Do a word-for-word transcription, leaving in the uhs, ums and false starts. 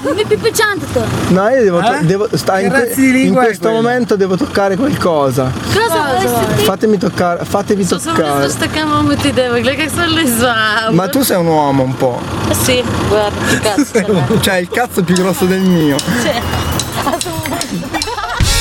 Mi pipicciante tu. No, io devo, to- Eh? devo sta Che in, que- razza di in lingua è questo quella? momento devo toccare qualcosa. Cosa vorresti? Fatemi toccare, fatevi Zo zo toccare. is dat kan met idee, ik lekker zo lezen. Ma tu sei un uomo un po'. Eh sì, guarda che cazzo. Cioè il cazzo è più grosso del mio. Cioè, assolutamente.